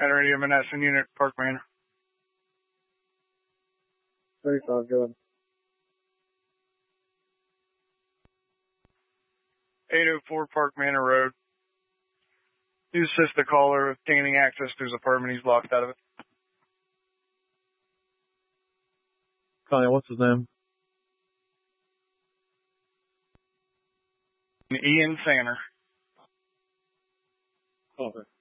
At Radio Menneson Unit, Park Manor. 35, go ahead. 804 Park Manor Road. You assist the caller with gaining access to his apartment. He's locked out of it. Connie, what's his name? Ian Sanner. Okay.